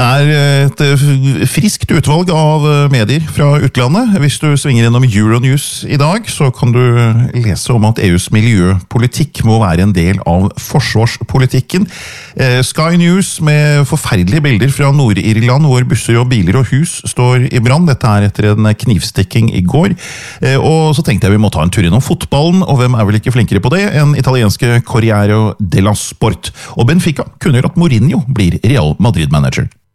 Det et friskt utvalg av medier fra utlandet. Hvis du svinger innom Euronews I dag, så kan du lese om at EUs miljøpolitikk må være en del av forsvarspolitikken. Sky News med forferdelige bilder fra Nord-Irland, hvor busser og biler og hus står I brann. Dette etter en knivstikking I går. Og så tenkte jeg vi må ta en tur innom fotballen, og hvem vel ikke flinkere på det enn italienske Corriere della Sport. Og Benfica kunne gjøre at Mourinho blir Real Madrid-manager.